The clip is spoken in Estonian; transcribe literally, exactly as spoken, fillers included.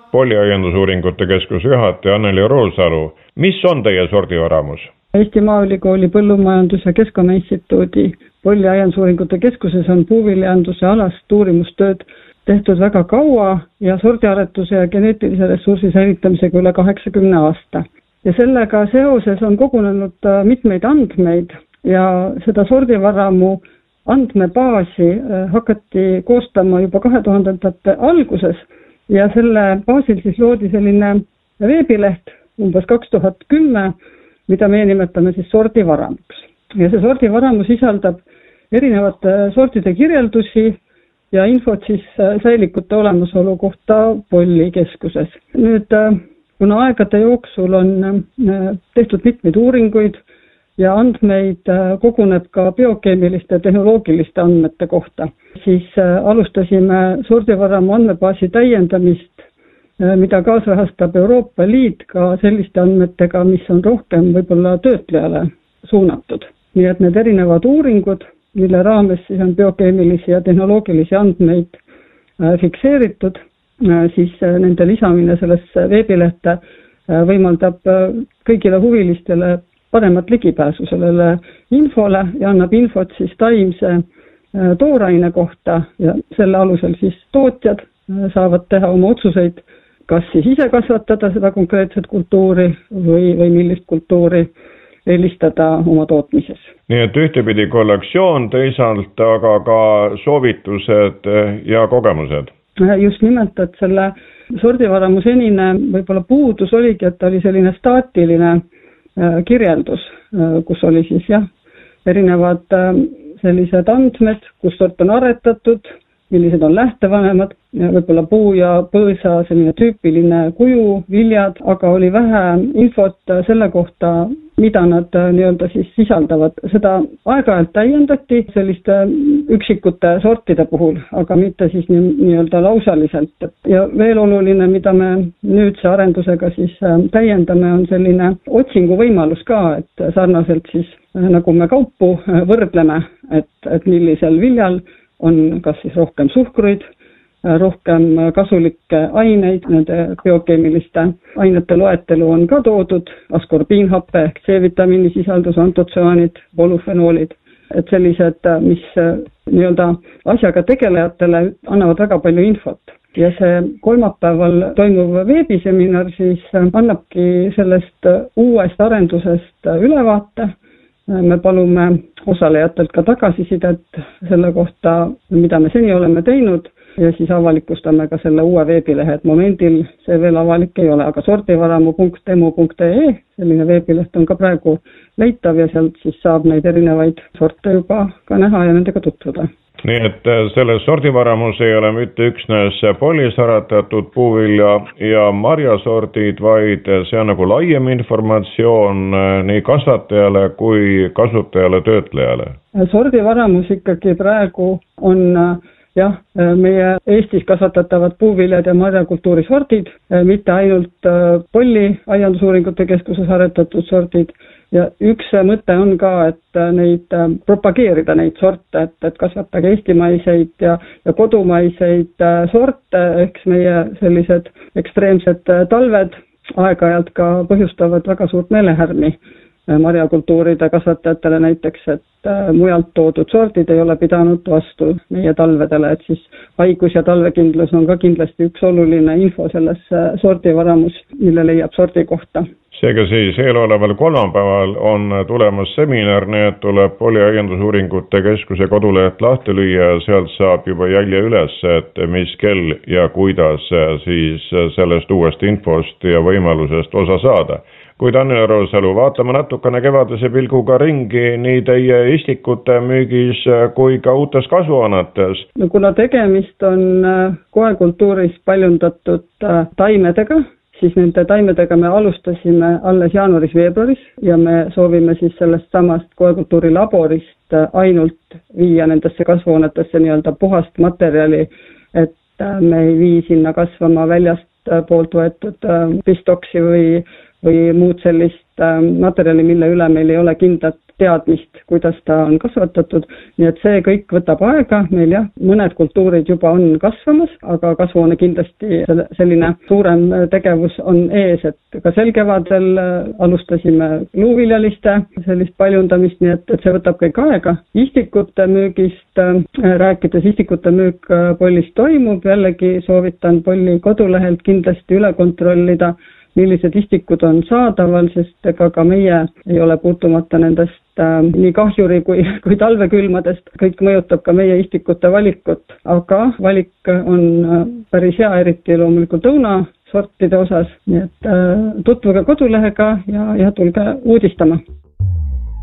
Polüaiandusuuringute Keskuse juhataja Anneli Roolsalu. Mis on teie sordivaramus? Eesti Maaülikooli Põllumajandus- ja Keskkonnainstituudi Polüaiandusuuringute Keskuses on puuviljanduse alast uurimustööd tehtud väga kaua ja sordiaretuse ja geneetilise ressursi säilitamisega üle kaheksakümne aasta. Ja sellega seoses on kogunenud mitmeid andmeid ja seda sordivaramu andmebaasi hakati koostama juba kahe tuhandendate alguses ja selle baasil siis loodi selline veebileht umbes kaks tuhat kümme, mida me nimetame siis sordivaramuks. Ja see sordivaramu sisaldab erinevate sortide kirjeldusi ja infot siis säilikute olemasolu kohta pollikeskuses. Nüüd, kuna aegade jooksul on tehtud mitmeid uuringuid ja andmeid koguneb ka biokeemiliste ja tehnoloogiliste andmete kohta, siis alustasime sordivaramu andmebaasi täiendamist, mida kaasrahastab Euroopa Liit ka selliste andmetega, mis on rohkem võib-olla töötlejale suunatud. Nii et need erinevad uuringud, mille raames siis on biokeemilisi ja tehnoloogilisi andmeid fikseeritud, siis nende lisamine sellesse veebilehte võimaldab kõigile huvilistele paremat ligipääsu sellele infole ja annab infot siis taimse tooraine kohta ja selle alusel siis tootjad saavad teha oma otsuseid, kas siis ise kasvatada seda konkreetset kultuuri või, või millist kultuuri eelistada oma tootmises. Nii et ühtepidi kollektsioon, teisalt aga ka soovitused ja kogemused. Just nimelt, et selle sordivaramu senine võib-olla puudus oligi, et oli selline staatiline kirjeldus, kus oli siis jah, erinevad sellised andmed, kus sort on aretatud, millised on lähtevanemad, võib-olla puu ja põõsa selline tüüpiline kuju, viljad, aga oli vähe infot selle kohta, mida nad nii-öelda siis sisaldavad. Seda aeg-ajalt täiendati selliste üksikute sortide puhul, aga mitte siis nii-öelda lausaliselt. Ja veel oluline, mida me nüüdse arendusega siis täiendame, on selline otsingu võimalus ka, et sarnaselt siis nagu me kaupu võrdleme, et, et millisel viljal on kas siis rohkem suhkruid, rohkem kasulikke aineid, nende biokeemiliste ainete loetelu on ka toodud, askorbiinhappe ehk C-vitamiini sisaldus, antotsoanid, polüfenoolid, et sellised, mis nii-öelda asjaga tegelejatele annavad väga palju infot. Ja see kolmapäeval toimuv veebiseminar siis annabki sellest uuest arendusest ülevaate. Me palume osalejatelt ka tagasisidet selle kohta, mida me seni oleme teinud ja siis avalikustame ka selle uue veebilehe, et momendil see veel avalik ei ole, aga sordivaramu punkt emu punkt ee, selline veebileht on ka praegu leitav ja sealt siis saab neid erinevaid sorte juba ka näha ja nendega tutvuda. Nii et selles sordivaramus ei ole mitte üksnes polis aretatud puuvilja ja marjasordid, vaid see on nagu laiem informatsioon nii kasvatajale kui kasutajale, töötlejale. Sordivaramus ikkagi praegu on jah, meie Eestis kasvatatavad puuviljad ja marjakultuuri sordid, mitte ainult Polüaiandusuuringute Keskuses aretatud sordid. Ja üks mõte on ka, et neid propageerida neid sorte, et, et kasvatage eestimaiseid ja, ja kodumaiseid sorte, eks meie sellised ekstreemsed talved aeg-ajalt ka põhjustavad väga suurt meelehärmi marjakultuuride kasvatajatele näiteks, et mujalt toodud sordid ei ole pidanud vastu meie talvedele, et siis haigus ja talvekindlus on ka kindlasti üks oluline info selles sordivaramus, mille leiab sordi kohta. Seega siis eeloleval kolmapäeval on tulemas seminar, nii et tuleb Polüaiandusuuringute Keskuse koduleht lahti lüüa ja sealt saab juba jälje üles, et mis kell ja kuidas siis sellest uuest infost ja võimalusest osa saada. Kuid Anneli Roolsalu, vaatame natukene kevadese pilguga ringi nii teie istikute müügis kui ka uutes kasvuhoonetes. No, kuna tegemist on koekultuuris paljundatud taimedega, siis nende taimedega me alustasime alles jaanuaris-veebruaris ja me soovime siis sellest samast koekultuuri laborist ainult viia nendesse kasvuhoonetesse nii-öelda puhast materjali, et me ei vii sinna kasvama väljast poolt võetud pistoksi või või muud sellist materjali, mille üle meil ei ole kindlat teadmist, kuidas ta on kasvatatud, nii et see kõik võtab aega, meil jah, mõned kultuurid juba on kasvamas, aga kasvuhoone kindlasti selline suurem tegevus on ees, et ka sel kevadel alustasime luuviljaliste sellist paljundamist, nii et, et see võtab kõik aega. Istikute müügist rääkides, istikute müük Pollis toimub, jällegi soovitan Polli kodulehelt kindlasti üle kontrollida, millised istikud on saadaval, sest ega ka meie ei ole puutumata nendest äh, nii kahjuri kui, kui talvekülmadest. Kõik mõjutab ka meie istikute valikut, aga valik on äh, päris hea, eriti loomulikult õunasortide osas. Nii et äh, tutvuge kodulehega ja, ja tulge uudistama.